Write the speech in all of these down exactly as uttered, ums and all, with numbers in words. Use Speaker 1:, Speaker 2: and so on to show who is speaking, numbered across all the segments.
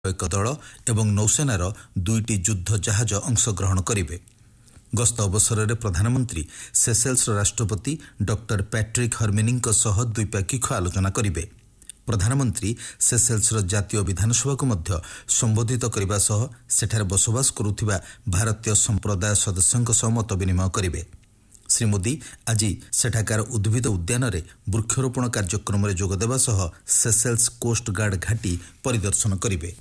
Speaker 1: ଏକ ଦଳ ଏବଂ ନୌସେନାର ଦୁଇଟି ଯୁଦ୍ଧ ଜାହାଜ ଅଂଶଗ୍ରହଣ କରିବେ। ଗସ୍ତ ଅବସରରେ ପ୍ରଧାନମନ୍ତ୍ରୀ ସେସେଲ୍ସର ରାଷ୍ଟ୍ରପତି ଡକ୍ଟର ପ୍ୟାଟ୍ରିକ୍ ହର୍ମିନିଙ୍କ ସହ ଦ୍ୱିପାକ୍ଷିକ ଆଲୋଚନା କରିବେ। ପ୍ରଧାନମନ୍ତ୍ରୀ ସେସେଲ୍ସର ଜାତୀୟ ବିଧାନସଭାକୁ ମଧ୍ୟ ସମ୍ବୋଧିତ କରିବା ସହ ସେଠାରେ ବସବାସ କରୁଥିବା ଭାରତୀୟ ସମ୍ପ୍ରଦାୟ ସଦସ୍ୟଙ୍କ ସହ ମତ ବିନିମୟ କରିବେ। ଶ୍ରୀ ମୋଦି ଆଜି ସେଠାକାର ଉଦ୍ଭିଦ ଉଦ୍ୟାନରେ ବୃକ୍ଷରୋପଣ କାର୍ଯ୍ୟକ୍ରମରେ ଯୋଗଦେବା ସହ ସେସେଲ୍ସ କୋଷ୍ଟଗାର୍ଡ ଘାଟି ପରିଦର୍ଶନ କରିବେ।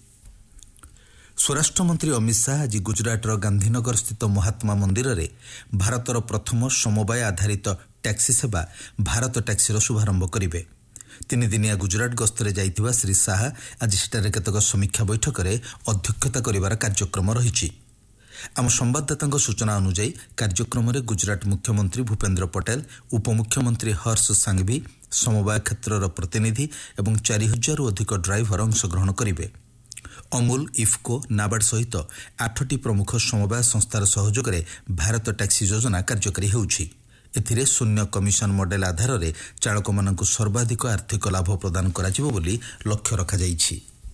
Speaker 1: ସ୍ୱରାଷ୍ଟ୍ରମନ୍ତ୍ରୀ ଅମିତ ଶାହା ଆଜି ଗୁଜରାଟର ଗାନ୍ଧୀନଗର ସ୍ଥିତ ମହାତ୍ମା ମନ୍ଦିରରେ ଭାରତର ପ୍ରଥମ ସମବାୟ ଆଧାରିତ ଟ୍ୟାକ୍ସି ସେବା ଭାରତ ଟ୍ୟାକ୍ସିର ଶୁଭାରମ୍ଭ କରିବେ। ତିନିଦିନିଆ ଗୁଜରାଟ ଗସ୍ତରେ ଯାଇଥିବା ଶ୍ରୀ ଶାହା ଆଜି ସେଠାରେ କେତେକ ସମୀକ୍ଷା ବୈଠକରେ ଅଧ୍ୟକ୍ଷତା କରିବାର କାର୍ଯ୍ୟକ୍ରମ ରହିଛି। ଆମ ସମ୍ବାଦଦାତାଙ୍କ ସୂଚନା ଅନୁଯାୟୀ କାର୍ଯ୍ୟକ୍ରମରେ ଗୁଜରାଟ ମୁଖ୍ୟମନ୍ତ୍ରୀ ଭୂପେନ୍ଦ୍ର ପଟେଲ, ଉପମୁଖ୍ୟମନ୍ତ୍ରୀ ହର୍ଷ ସାଂଘଭି, ସମବାୟ କ୍ଷେତ୍ରର ପ୍ରତିନିଧି ଏବଂ ଚାରି ହଜାରରୁ ଅଧିକ ଡ୍ରାଇଭର ଅଂଶଗ୍ରହଣ କରିବେ। ଅମୁଲ, ଇଫ୍କୋ, ନାବାର୍ଡ ସହିତ ଆଠଟି ପ୍ରମୁଖ ସମବାୟ ସଂସ୍ଥାର ସହଯୋଗରେ ଭାରତ ଟ୍ୟାକ୍ସି ଯୋଜନା କାର୍ଯ୍ୟକାରୀ ହେଉଛି। ଏଥିରେ ଶୂନ୍ୟ କମିଶନ ମଡେଲ ଆଧାରରେ ଚାଳକମାନଙ୍କୁ ସର୍ବାଧିକ ଆର୍ଥିକ ଲାଭ ପ୍ରଦାନ କରାଯିବ ବୋଲି ଲକ୍ଷ୍ୟ ରଖାଯାଇଛି।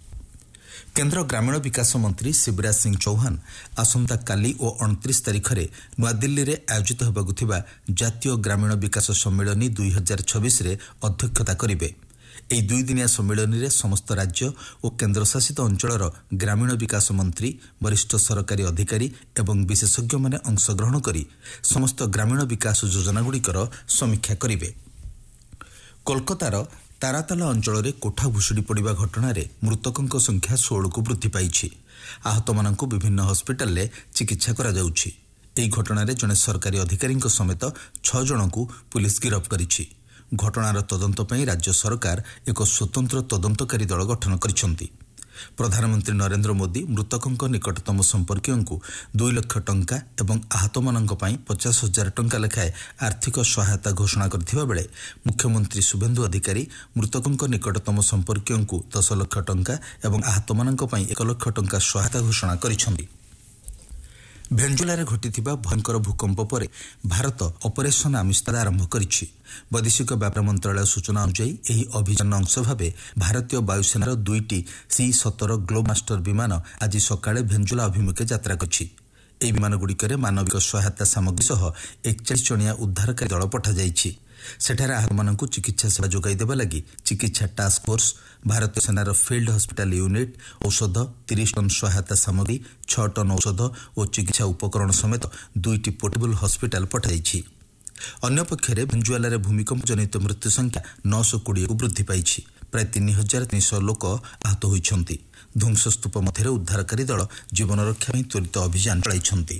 Speaker 1: କେନ୍ଦ୍ର ଗ୍ରାମୀଣ ବିକାଶ ମନ୍ତ୍ରୀ ଶିବରାଜ ସିଂ ଚୌହାନ ଆସନ୍ତାକାଲି ଓ ଅଣତିରିଶ ତାରିଖରେ ନୂଆଦିଲ୍ଲୀରେ ଆୟୋଜିତ ହେବାକୁ ଥିବା ଜାତୀୟ ଗ୍ରାମୀଣ ବିକାଶ ସମ୍ମିଳନୀ ଦୁଇ ହଜାର ଛବିଶରେ ଅଧ୍ୟକ୍ଷତା କରିବେ। ଏହି ଦୁଇଦିନିଆ ସମ୍ମିଳନୀରେ ସମସ୍ତ ରାଜ୍ୟ ଓ କେନ୍ଦ୍ରଶାସିତ ଅଞ୍ଚଳର ଗ୍ରାମୀଣ ବିକାଶ ମନ୍ତ୍ରୀ, ବରିଷ୍ଠ ସରକାରୀ ଅଧିକାରୀ ଏବଂ ବିଶେଷଜ୍ଞମାନେ ଅଂଶଗ୍ରହଣ କରି ସମସ୍ତ ଗ୍ରାମୀଣ ବିକାଶ ଯୋଜନାଗୁଡ଼ିକର ସମୀକ୍ଷା କରିବେ। କୋଲକାତାର ତାରାତାଲା ଅଞ୍ଚଳରେ କୋଠା ଭୁଶୁଡ଼ି ପଡ଼ିବା ଘଟଣାରେ ମୃତକଙ୍କ ସଂଖ୍ୟା ଷୋହଳକୁ ବୃଦ୍ଧି ପାଇଛି। ଆହତମାନଙ୍କୁ ବିଭିନ୍ନ ହସ୍ପିଟାଲରେ ଚିକିତ୍ସା କରାଯାଉଛି। ଏହି ଘଟଣାରେ ଜଣେ ସରକାରୀ ଅଧିକାରୀଙ୍କ ସମେତ ଛଅ ଜଣଙ୍କୁ ପୁଲିସ ଗିରଫ କରିଛି। ଘଟଣାର ତଦନ୍ତ ପାଇଁ ରାଜ୍ୟ ସରକାର ଏକ ସ୍ୱତନ୍ତ୍ର ତଦନ୍ତକାରୀ ଦଳ ଗଠନ କରିଛନ୍ତି। ପ୍ରଧାନମନ୍ତ୍ରୀ ନରେନ୍ଦ୍ର ମୋଦି ମୃତକଙ୍କ ନିକଟତମ ସମ୍ପର୍କୀୟଙ୍କୁ ଦୁଇ ଲକ୍ଷ ଟଙ୍କା ଏବଂ ଆହତମାନଙ୍କ ପାଇଁ ପଚାଶ ହଜାର ଟଙ୍କା ଲେଖାଏଁ ଆର୍ଥିକ ସହାୟତା ଘୋଷଣା କରିଥିବା ବେଳେ ମୁଖ୍ୟମନ୍ତ୍ରୀ ଶୁଭେନ୍ଦୁ ଅଧିକାରୀ ମୃତକଙ୍କ ନିକଟତମ ସମ୍ପର୍କୀୟଙ୍କୁ ଦଶ ଲକ୍ଷ ଟଙ୍କା ଏବଂ ଆହତମାନଙ୍କ ପାଇଁ ଏକ ଲକ୍ଷ ଟଙ୍କା ସହାୟତା ଘୋଷଣା କରିଛନ୍ତି। ଭେନେଜୁଏଲାରେ ଘଟିଥିବା ଭୟଙ୍କର ଭୂକମ୍ପ ପରେ ଭାରତ ଅପରେସନ ଆମିସ୍ତାଦ ଆରମ୍ଭ କରିଛି। ବୈଦେଶିକ ବ୍ୟାପାର ମନ୍ତ୍ରଣାଳୟ ସୂଚନା ଅନୁଯାୟୀ ଏହି ଅଭିଯାନର ଅଂଶ ଭାବେ ଭାରତୀୟ ବାୟୁସେନାର ଦୁଇଟି ସି ସତର ଗ୍ଲୋବ୍ ମାଷ୍ଟର ବିମାନ ଆଜି ସକାଳେ ଭେନେଜୁଏଲା ଅଭିମୁଖେ ଯାତ୍ରା କରିଛି। ଏହି ବିମାନଗୁଡ଼ିକରେ ମାନବିକ ସହାୟତା ସାମଗ୍ରୀ ସହ ଏକଚାଳିଶ ଜଣିଆ ଉଦ୍ଧାରକାରୀ ଦଳ ପଠାଯାଇଛି। ସେଠାରେ ଆହତମାନଙ୍କୁ ଚିକିତ୍ସା ସେବା ଯୋଗାଇ ଦେବା ଲାଗି ଚିକିତ୍ସା ଟାସ୍କ ଫୋର୍ସ, ଭାରତୀୟ ସେନାର ଫିଲ୍ଡ ହସ୍ପିଟାଲ ୟୁନିଟ୍, ଔଷଧ, ତିରିଶ ଟନ୍ ସହାୟତା ସାମଗ୍ରୀ, ଛଅ ଟନ୍ ଔଷଧ ଓ ଚିକିତ୍ସା ଉପକରଣ ସମେତ ଦୁଇଟି ପୋର୍ଟେବଲ୍ ହସ୍ପିଟାଲ ପଠାଯାଇଛି। ଅନ୍ୟପକ୍ଷରେ ଭେନେଜୁଏଲାରେ ଭୂମିକମ୍ପ ଜନିତ ମୃତ୍ୟୁ ସଂଖ୍ୟା ନଅଶହ କୋଡ଼ିଏକୁ ବୃଦ୍ଧି ପାଇଛି। ପ୍ରାୟ ତିନି ହଜାର ତିନିଶହ ଲୋକ ଆହତ ହୋଇଛନ୍ତି। ଧ୍ୱଂସସ୍ତୂପ ମଧ୍ୟରେ ଉଦ୍ଧାରକାରୀ ଦଳ ଜୀବନ ରକ୍ଷା ପାଇଁ ତ୍ୱରିତ ଅଭିଯାନ ଚଳାଇଛନ୍ତି।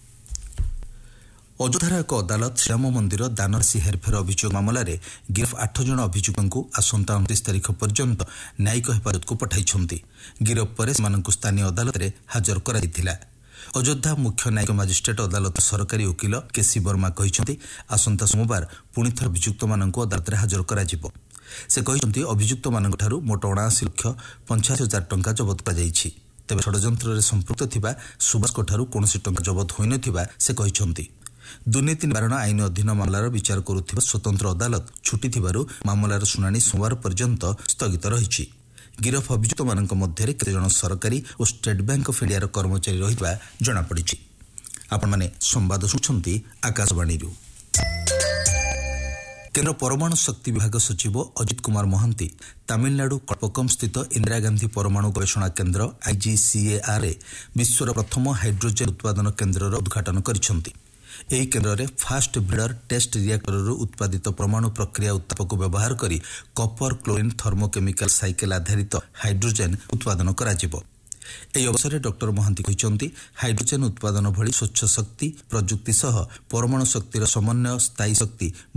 Speaker 1: ଅଯୋଧ୍ୟାର ଏକ ଅଦାଲତ ଶ୍ରୀରାମ ମନ୍ଦିର ଦାନରାଶି ହେରଫେର ଅଭିଯୋଗ ମାମଲାରେ ଗିରଫ ଆଠ ଜଣ ଅଭିଯୁକ୍ତଙ୍କୁ ଆସନ୍ତା ଅଣତିରିଶ ତାରିଖ ପର୍ଯ୍ୟନ୍ତ ନ୍ୟାୟିକ ହେଫାଜତକୁ ପଠାଇଛନ୍ତି। ଗିରଫ ପରେ ସେମାନଙ୍କୁ ସ୍ଥାନୀୟ ଅଦାଲତରେ ହାଜର କରାଯାଇଥିଲା। ଅଯୋଧ୍ୟା ମୁଖ୍ୟ ନ୍ୟାୟିକ ମାଜିଷ୍ଟ୍ରେଟ ଅଦାଲତ ସରକାରୀ ଓକିଲ କେସି ବର୍ମା କହିଛନ୍ତି ଆସନ୍ତା ସୋମବାର ପୁଣିଥରେ ଅଭିଯୁକ୍ତମାନଙ୍କୁ ଅଦାଲତରେ ହାଜର କରାଯିବ। ସେ କହିଛନ୍ତି ଅଭିଯୁକ୍ତମାନଙ୍କଠାରୁ ମୋଟ ଅଣାଅଶୀ ଲକ୍ଷ ପଞ୍ଚାଅଶୀ ହଜାର ଟଙ୍କା ଜବତ କରାଯାଇଛି। ତେବେ ଷଡ଼ଯନ୍ତ୍ରରେ ସମ୍ପୃକ୍ତ ଥିବା ସୁବାସଙ୍କଠାରୁ କୌଣସି ଟଙ୍କା ଜବତ ହୋଇନଥିବା ସେ କହିଛନ୍ତି। ଦୁର୍ନୀତି ନିବାରଣ ଆଇନ ଅଧୀନ ମାମଲାର ବିଚାର କରୁଥିବା ସ୍ୱତନ୍ତ୍ର ଅଦାଲତ ଛୁଟି ଥିବାରୁ ମାମଲାର ଶୁଣାଣି ସୋମବାର ପର୍ଯ୍ୟନ୍ତ ସ୍ଥଗିତ ରହିଛି। ଗିରଫ ଅଭିଯୁକ୍ତମାନଙ୍କ ମଧ୍ୟରେ କେତେଜଣ ସରକାରୀ ଓ ଷ୍ଟେଟ୍ ବ୍ୟାଙ୍କ ଅଫ୍ ଇଣ୍ଡିଆର କର୍ମଚାରୀ ରହିଥିବା ଜଣାପଡ଼ିଛି। ଆପଣମାନେ ସମ୍ବାଦ ଶୁଣୁଛନ୍ତି ଆକାଶବାଣୀରୁ। କେନ୍ଦ୍ର ପରମାଣୁ ଶକ୍ତି ବିଭାଗ ସଚିବ ଅଜିତ କୁମାର ମହାନ୍ତି ତାମିଲନାଡୁ କଳ୍ପକମ୍ ସ୍ଥିତ ଇନ୍ଦିରା ଗାନ୍ଧୀ ପରମାଣୁ ଗବେଷଣା କେନ୍ଦ୍ର ଆଇଜିସିଏଆର୍ରେ ବିଶ୍ୱର ପ୍ରଥମ ହାଇଡ୍ରୋଜେନ୍ ଉତ୍ପାଦନ କେନ୍ଦ୍ରର ଉଦ୍ଘାଟନ କରିଛନ୍ତି। ଏହି କେନ୍ଦ୍ରରେ ଫାଷ୍ଟ ବ୍ରିଡର ଟେଷ୍ଟ ରିଆକ୍ଟରରୁ ଉତ୍ପାଦିତ ପରମାଣୁ ପ୍ରକ୍ରିୟା ଉତ୍ତାପକୁ ବ୍ୟବହାର କରି କପର କ୍ଲୋରିନ୍ ଥର୍ମୋକେମିକାଲ ସାଇକେଲ ଆଧାରିତ ହାଇଡ୍ରୋଜେନ୍ ଉତ୍ପାଦନ କରାଯିବ। ଏହି ଅବସରରେ ଡକ୍ଟର ମହାନ୍ତି କହିଛନ୍ତି ହାଇଡ୍ରୋଜେନ୍ ଉତ୍ପାଦନ ଭଳି ସ୍ୱଚ୍ଛ ଶକ୍ତି ପ୍ରଯୁକ୍ତି ସହ ପରମାଣୁ ଶକ୍ତିର ସମନ୍ୱୟ ସ୍ଥାୟୀ ଶକ୍ତି